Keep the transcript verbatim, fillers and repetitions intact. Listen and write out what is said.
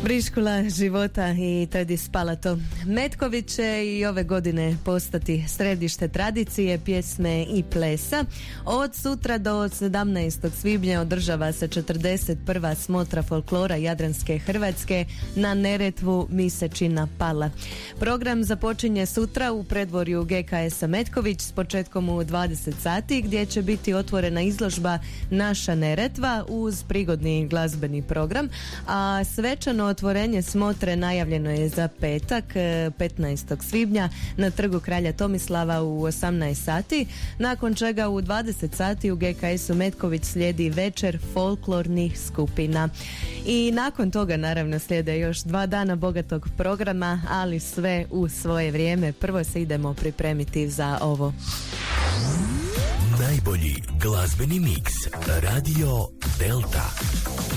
Briškula života i Tedi Spalato. Metković će i ove godine postati središte tradicije, pjesme i plesa. Od sutra do sedamnaestog svibnja održava se četrdeset prva smotra folklora Jadranske Hrvatske na Neretvu Misečina Pala. Program započinje sutra u predvorju G K S-a Metković s početkom u dvadeset sati, gdje će biti otvorena izložba Naša Neretva uz prigodni glazbeni program, a svečano otvorenje smotre najavljeno je za petak, petnaestog svibnja na Trgu kralja Tomislava u osamnaest sati, nakon čega u dvadeset sati u G K S-u Metković slijedi večer folklornih skupina. I nakon toga naravno slijede još dva dana bogatog programa, ali sve u svoje vrijeme. Prvo se idemo pripremiti za ovo. Najbolji glazbeni miks Radio Delta.